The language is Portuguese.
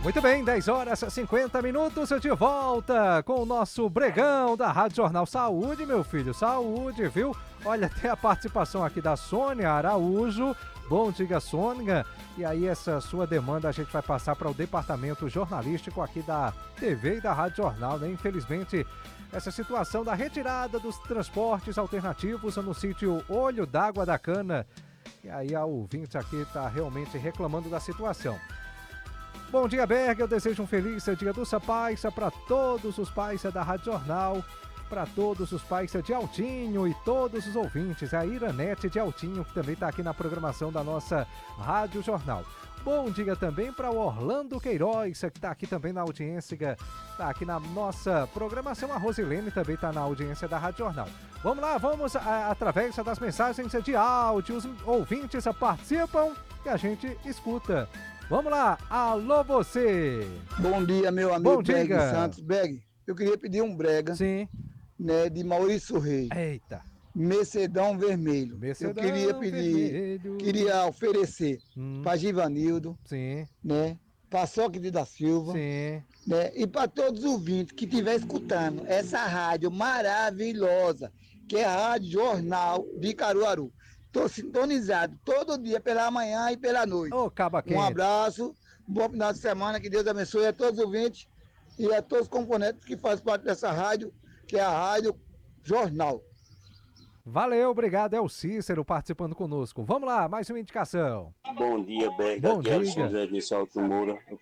Muito bem, 10 horas e 50 minutos, de volta com o nosso Bregão da Rádio Jornal. Saúde, meu filho, saúde, viu? Olha, tem a participação aqui da Sônia Araújo. Bom dia, Sônia. E aí, essa sua demanda a gente vai passar para o departamento jornalístico aqui da TV e da Rádio Jornal, né? Infelizmente, essa situação da retirada dos transportes alternativos no sítio Olho d'Água da Cana. E aí, a ouvinte aqui está realmente reclamando da situação. Bom dia, Berg. Eu desejo um feliz dia do Pais para todos os pais da Rádio Jornal, para todos os pais de Altinho e todos os ouvintes. A Iranete de Altinho, que também está aqui na programação da nossa Rádio Jornal. Bom dia também para o Orlando Queiroz, que está aqui também na audiência, está aqui na nossa programação. A Rosilene também está na audiência da Rádio Jornal. Vamos lá, vamos através das mensagens de áudio. Os ouvintes participam e a gente escuta. Vamos lá, alô você! Bom dia, meu amigo Beg Santos. Beg, eu queria pedir um brega, sim, né, de Maurício Reis. Eita! Mercedão Vermelho. Mercedão eu queria pedir, vermelho. queria oferecer para Givanildo, Sim, né, para Sócrates da Silva, sim. né, e para todos os ouvintes que estiver escutando essa rádio maravilhosa, que é a Rádio Jornal de Caruaru. Estou sintonizado todo dia pela manhã e pela noite. Ô, caba quente. Um abraço, um bom final de semana, que Deus abençoe a todos os ouvintes e a todos os componentes que fazem parte dessa rádio, que é a Rádio Jornal. Valeu, obrigado. É o Cícero participando conosco. Vamos lá, mais uma indicação. Bom dia, Berg. Bom Aqui é dia. Alexandre de Salto Moura. Eu